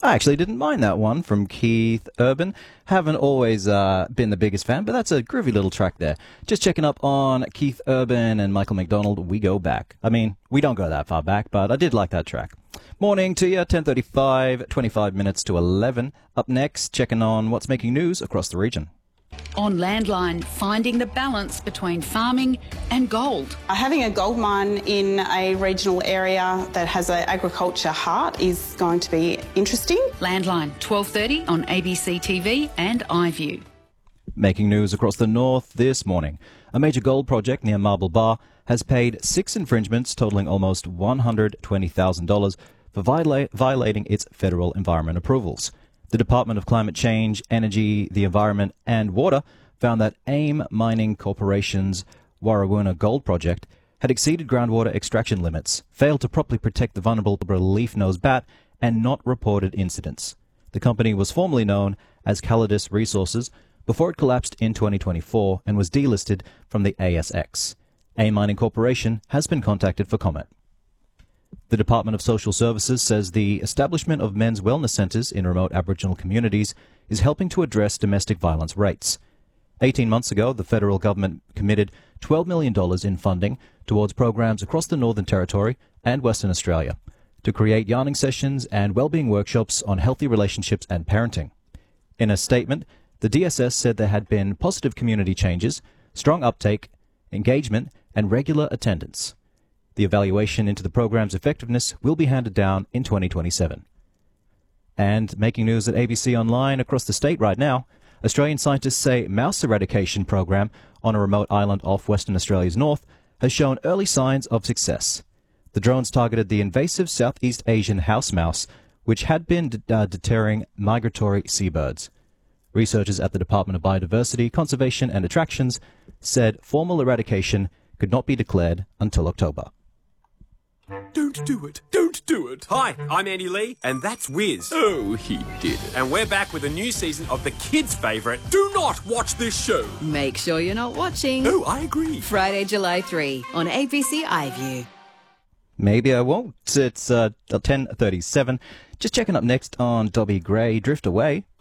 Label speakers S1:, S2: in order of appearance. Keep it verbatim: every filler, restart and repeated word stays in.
S1: I actually didn't mind that one from Keith Urban. Haven't always uh, been the biggest fan, but that's a groovy little track there. Just checking up on Keith Urban and Michael McDonald. We go back. I mean, we don't go that far back, but I did like that track. Morning to you, ten thirty-five, twenty-five minutes to eleven. Up next, checking on what's making news across the region.
S2: On Landline, finding the balance between farming and gold.
S3: Having a gold mine in a regional area that has an agriculture heart is going to be interesting.
S2: Landline, twelve thirty on A B C T V and iView.
S1: Making news across the north this morning. A major gold project near Marble Bar has paid six infringements totaling almost one hundred twenty thousand dollars for viola- violating its federal environment approvals. The Department of Climate Change, Energy, the Environment and Water found that AIM Mining Corporation's Warrawoona Gold Project had exceeded groundwater extraction limits, failed to properly protect the vulnerable leaf-nosed bat, and not reported incidents. The company was formerly known as Calidus Resources before it collapsed in twenty twenty-four and was delisted from the A S X. AIM Mining Corporation has been contacted for comment. The Department of Social Services says the establishment of men's wellness centres in remote Aboriginal communities is helping to address domestic violence rates. Eighteen months ago, the federal government committed twelve million dollars in funding towards programs across the Northern Territory and Western Australia to create yarning sessions and wellbeing workshops on healthy relationships and parenting. In a statement, the D S S said there had been positive community changes, strong uptake, engagement, and regular attendance. The evaluation into the program's effectiveness will be handed down in twenty twenty-seven. And making news at A B C Online across the state right now, Australian scientists say mouse eradication program on a remote island off Western Australia's north has shown early signs of success. The drones targeted the invasive Southeast Asian house mouse, which had been uh, deterring migratory seabirds. Researchers at the Department of Biodiversity, Conservation and Attractions said formal eradication could not be declared until October.
S4: Don't do it. Don't do it.
S5: Hi, I'm Andy Lee, and that's Wiz.
S4: Oh, he did it.
S5: And we're back with a new season of the kids' favourite, Do Not Watch This Show.
S6: Make sure you're not watching.
S4: Oh, I agree.
S6: Friday, July third on A B C iView.
S1: Maybe I won't. It's uh, ten thirty-seven. Just checking up next on Dobby Gray, Drift Away.